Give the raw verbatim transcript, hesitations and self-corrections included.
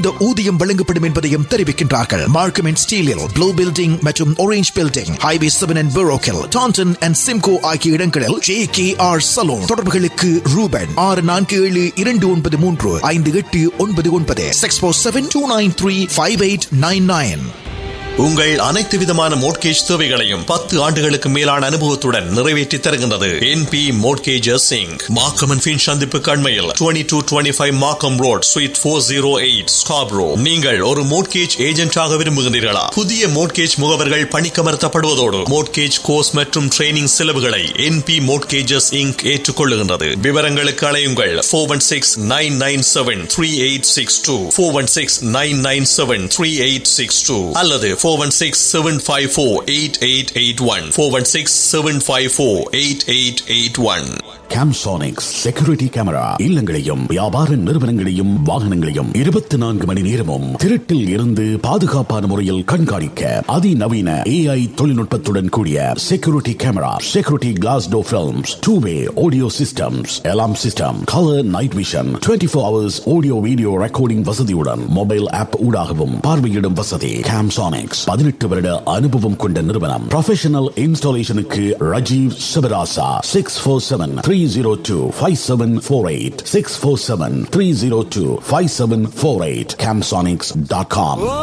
தகுந்த ஊதியம் வழங்கப்படும் என்பதையும் தெரிவிக்கின்றார்கள். மார்க்கம் அண்ட் ஸ்டீலில் ப்ளூ பில்டிங் மற்றும் orange building, highway seven and பெரோக்கில், Tandon and Simcoe ஆகிய இடங்களில் ஜே கே ஆர் சலூன். தொடர்புகளுக்கு ரூபன் ஆறு நான்கு ஏழு இரண்டு ஒன்பது மூன்று ஐந்து எட்டு ஒன்பது ஒன்பது six four seven two nine three five eight nine nine. உங்கள் அனைத்து விதமான மோட்கேஜ் தேவைகளையும் பத்து ஆண்டுகளுக்கு மேலான அனுபவத்துடன் நிறைவேற்றி தருகின்றது N P mortgages Singh. Markham and fin சந்திப்பு கண்மையில் டுவெண்ட்டி டூ டுவெண்ட்டி ஃபைவ் மார்க்கம் road sweet four zero eight Scarborough. நீங்கள் ஒரு மோட்கேஜ் ஏஜென்டாக விரும்புகின்றீர்களா? புதிய மோட்கேஜ் முகவர்கள் பணிக்கமர்த்தப்படுவதோடு மோட்கேஜ் கோர்ஸ் மற்றும் ட்ரைனிங் செலவுகளை என் பி மோட்கேஜஸ் இங்க் ஏற்றுக்கொள்ளுகின்றது. விவரங்களுக்கு அழையுங்கள் four one six nine nine seven three eight six two four one six nine nine seven three eight six two அல்லது four one six seven five four eight eight eight one four one six seven five four eight eight eight one. Camsonics security camera இல்லங்களையும் வியாபார நிறுவனங்களையும் வாகனங்களையும் இருபத்தி நான்கு மணி நேரமும் திருட்டில் இருந்து பாதுகாப்பான முறையில் கண்காணிக்க அதிநவீன ஏஐ தொழில்நுட்பத்துடன் கூடிய security camera, security class door films, two way audio systems, alarm system, colour night vision, twenty four hours audio video recording வசதியுடன் மொபைல் ஆப் ஊடாகவும் பார்வையிடும் வசதி. கேம்சோனிக்ஸ் பதினெட்டு வருட அனுபவம் கொண்ட நிறுவனம். Professional இன்ஸ்டாலேஷனுக்கு Rajeev Sivarasa six four seven three zero two five seven four eight six four seven three zero two five seven four eight camsonics dot com.